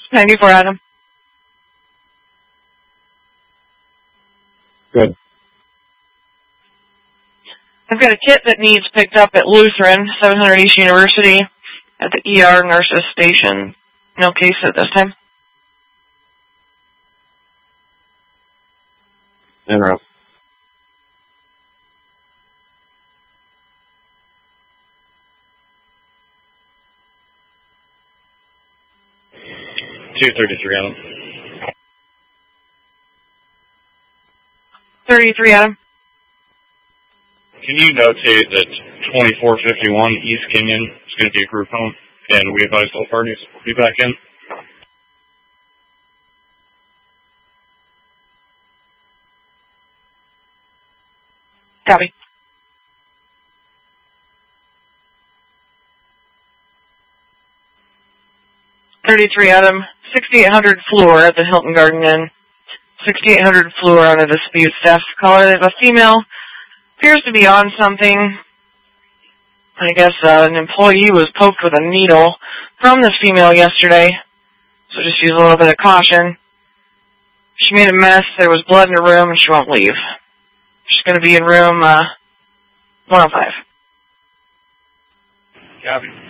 94, Adam. Good. I've got a kit that needs picked up at Lutheran, 700 East University, at the ER nurses station. No case at this time. Interrupt. $233, Adam. 33, Adam. Can you notate that 2451 East Kenyon is going to be a group home, and we advise all parties will be back in? Copy. $33, Adam. 6800 floor at the Hilton Garden Inn. 6800 floor on a dispute staff caller. There's a female. Appears to be on something. I guess an employee was poked with a needle from this female yesterday. So just use a little bit of caution. She made a mess. There was blood in her room and she won't leave. She's going to be in room 105. Copy.